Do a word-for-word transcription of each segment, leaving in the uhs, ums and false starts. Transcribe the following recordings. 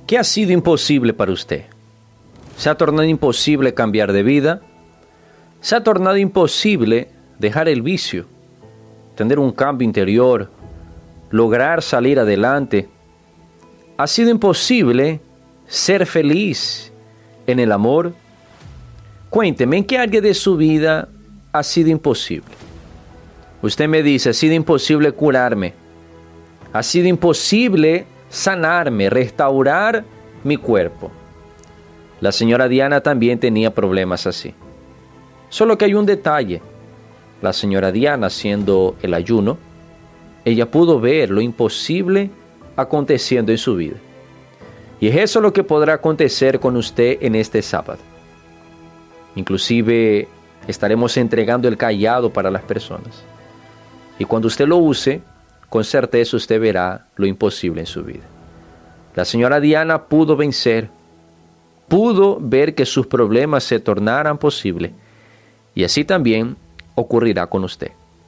¿Qué ha sido imposible para usted? ¿Se ha tornado imposible cambiar de vida? ¿Se ha tornado imposible dejar el vicio, tener un cambio interior, lograr salir adelante? ¿Ha sido imposible ser feliz en el amor? Cuénteme, ¿en qué área de su vida ha sido imposible? Usted me dice, ha sido imposible curarme, ha sido imposible sanarme, restaurar mi cuerpo. La señora Diana también tenía problemas así. Solo que hay un detalle. La señora Diana, haciendo el ayuno, ella pudo ver lo imposible aconteciendo en su vida. Y es eso lo que podrá acontecer con usted en este sábado. Inclusive estaremos entregando el cayado para las personas. Y cuando usted lo use, con certeza usted verá lo imposible en su vida. La señora Diana pudo vencer, pudo ver que sus problemas se tornaran posibles. Y así también ocurrirá con usted.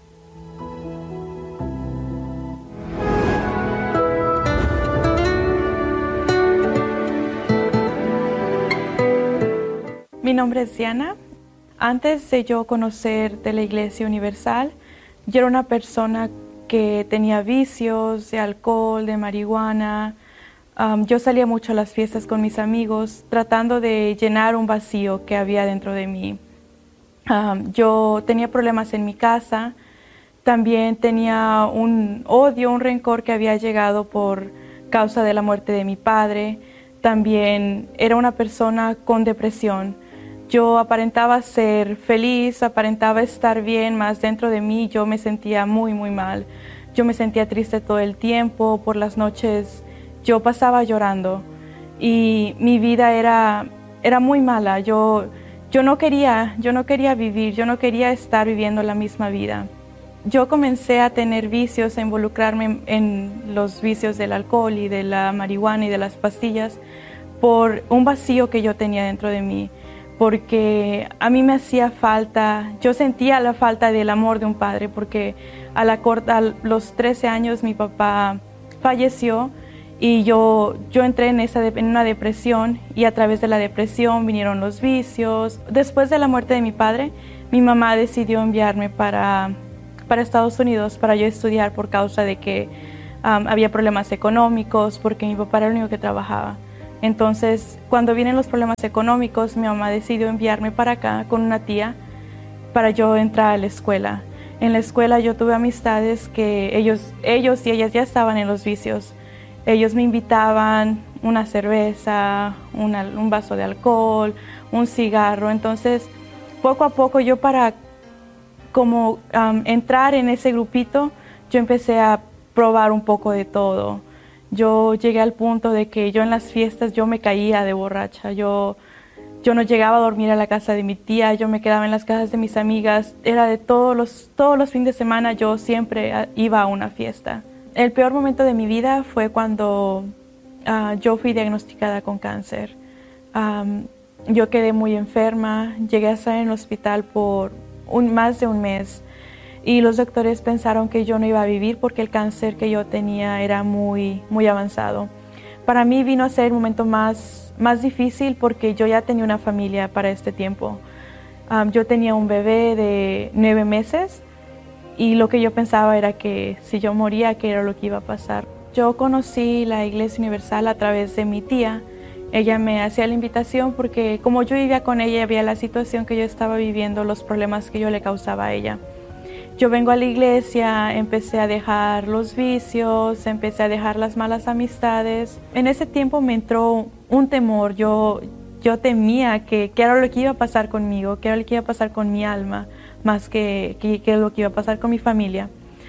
Mi nombre es Diana. Antes de yo conocer de la Iglesia Universal, yo era una persona que tenía vicios de alcohol, de marihuana. Um, yo salía mucho a las fiestas con mis amigos, tratando de llenar un vacío que había dentro de mí. Um, yo tenía problemas en mi casa. También tenía un odio, un rencor que había llegado por causa de la muerte de mi padre. También era una persona con depresión. Yo aparentaba ser feliz, aparentaba estar bien, más dentro de mí yo me sentía muy, muy mal. Yo me sentía triste todo el tiempo, por las noches yo pasaba llorando y mi vida era, era muy mala. Yo, yo, no quería, yo no quería vivir, yo no quería estar viviendo la misma vida. Yo comencé a tener vicios, a involucrarme en, en los vicios del alcohol y de la marihuana y de las pastillas por un vacío que yo tenía dentro de mí. Porque a mí me hacía falta, yo sentía la falta del amor de un padre, porque a, la corta, a los trece años mi papá falleció y yo, yo entré en, esa, en una depresión y a través de la depresión vinieron los vicios. Después de la muerte de mi padre, mi mamá decidió enviarme para, para Estados Unidos para yo estudiar por causa de que um, había problemas económicos, porque mi papá era el único que trabajaba. Entonces, cuando vienen los problemas económicos, mi mamá decidió enviarme para acá con una tía para yo entrar a la escuela. En la escuela yo tuve amistades que ellos, ellos y ellas ya estaban en los vicios. Ellos me invitaban una cerveza, una, un vaso de alcohol, un cigarro. Entonces, poco a poco yo para como um, entrar en ese grupito, yo empecé a probar un poco de todo. Yo llegué al punto de que yo en las fiestas yo me caía de borracha, yo, yo no llegaba a dormir a la casa de mi tía, yo me quedaba en las casas de mis amigas, era de todos los, todos los fines de semana yo siempre iba a una fiesta. El peor momento de mi vida fue cuando uh, yo fui diagnosticada con cáncer. Um, yo quedé muy enferma, llegué a estar en el hospital por un, más de un mes. Y los doctores pensaron que yo no iba a vivir porque el cáncer que yo tenía era muy, muy avanzado. Para mí vino a ser el momento más, más difícil porque yo ya tenía una familia para este tiempo. Um, yo tenía un bebé de nueve meses y lo que yo pensaba era que si yo moría, ¿qué era lo que iba a pasar? Yo conocí la Iglesia Universal a través de mi tía. Ella me hacía la invitación porque como yo vivía con ella, había la situación que yo estaba viviendo, los problemas que yo le causaba a ella. Yo vengo a la iglesia, empecé a dejar los vicios, empecé a dejar las malas amistades. En ese tiempo me entró un temor, yo, yo temía que, que era lo que iba a pasar conmigo, que era lo que iba a pasar con mi alma, más que, que, que lo que iba a pasar con mi familia.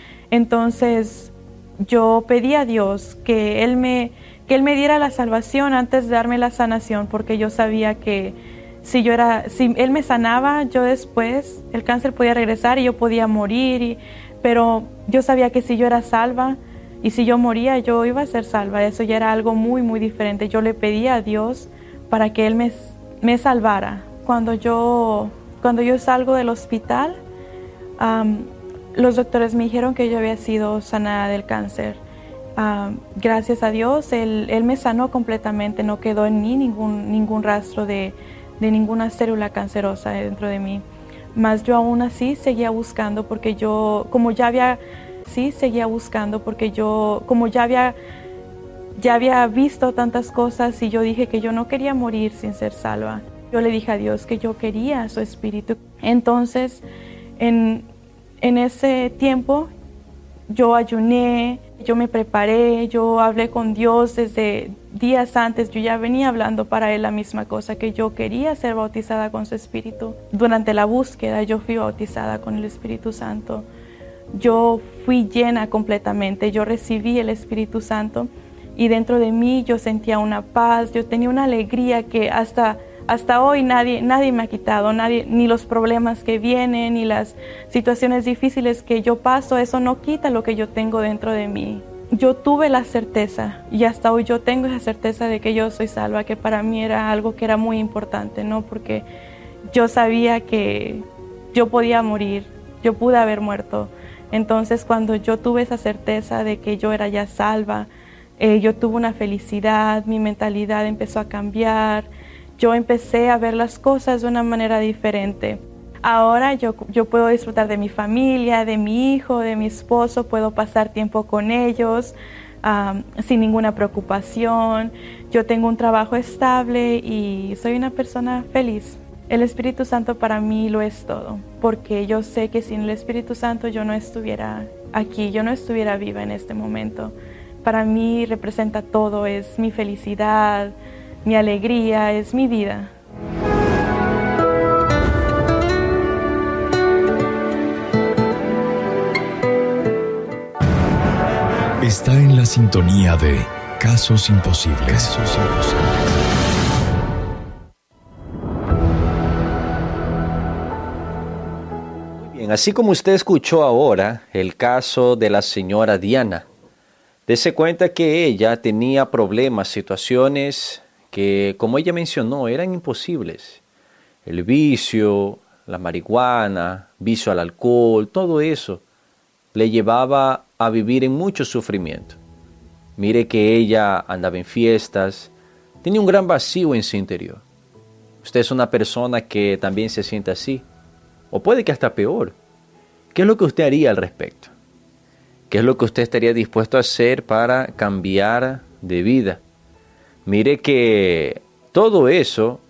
Entonces yo pedí a Dios que Él me, que Él me diera la salvación antes de darme la sanación, porque yo sabía que Si, yo era, si Él me sanaba, yo después, el cáncer podía regresar y yo podía morir, y, pero yo sabía que si yo era salva y si yo moría, yo iba a ser salva. Eso ya era algo muy, muy diferente. Yo le pedía a Dios para que Él me, me salvara. Cuando yo, cuando yo salgo del hospital, um, los doctores me dijeron que yo había sido sanada del cáncer. Uh, gracias a Dios, él, él me sanó completamente, no quedó en mí ningún, ningún rastro de, de ninguna célula cancerosa dentro de mí. Mas yo aún así seguía buscando porque yo, como ya había, sí, seguía buscando porque yo, como ya había, ya había visto tantas cosas y yo dije que yo no quería morir sin ser salva. Yo le dije a Dios que yo quería su espíritu. Entonces, en, en ese tiempo, yo ayuné, yo me preparé, yo hablé con Dios desde días antes. Yo ya venía hablando para Él la misma cosa, que yo quería ser bautizada con su Espíritu. Durante la búsqueda yo fui bautizada con el Espíritu Santo. Yo fui llena completamente, yo recibí el Espíritu Santo y dentro de mí yo sentía una paz, yo tenía una alegría que hasta... Hasta hoy nadie, nadie me ha quitado, nadie, ni los problemas que vienen, ni las situaciones difíciles que yo paso, eso no quita lo que yo tengo dentro de mí. Yo tuve la certeza, y hasta hoy yo tengo esa certeza de que yo soy salva, que para mí era algo que era muy importante, ¿no? Porque yo sabía que yo podía morir, yo pude haber muerto. Entonces cuando yo tuve esa certeza de que yo era ya salva, eh, yo tuve una felicidad, mi mentalidad empezó a cambiar. Yo empecé a ver las cosas de una manera diferente. Ahora yo, yo puedo disfrutar de mi familia, de mi hijo, de mi esposo, puedo pasar tiempo con ellos um, sin ninguna preocupación. Yo tengo un trabajo estable y soy una persona feliz. El Espíritu Santo para mí lo es todo, porque yo sé que sin el Espíritu Santo yo no estuviera aquí, yo no estuviera viva en este momento. Para mí representa todo, es mi felicidad, mi alegría, es mi vida. Está en la sintonía de Casos Imposibles. Casos Imposibles. Muy bien, así como usted escuchó ahora el caso de la señora Diana, dése cuenta que ella tenía problemas, situaciones que, como ella mencionó, eran imposibles. El vicio, la marihuana, vicio al alcohol, todo eso le llevaba a vivir en mucho sufrimiento. Mire que ella andaba en fiestas, tenía un gran vacío en su interior. Usted es una persona que también se siente así, o puede que hasta peor. ¿Qué es lo que usted haría al respecto? ¿Qué es lo que usted estaría dispuesto a hacer para cambiar de vida? Mire que todo eso